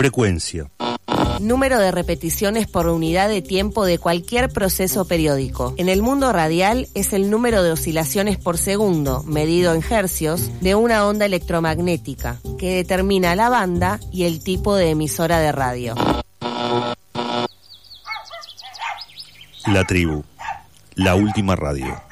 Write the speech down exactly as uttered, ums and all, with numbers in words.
Frecuencia. Número de repeticiones por unidad de tiempo de cualquier proceso periódico. En el mundo radial es el número de oscilaciones por segundo, medido en hercios, de una onda electromagnética, que determina la banda y el tipo de emisora de radio. La tribu, la última radio.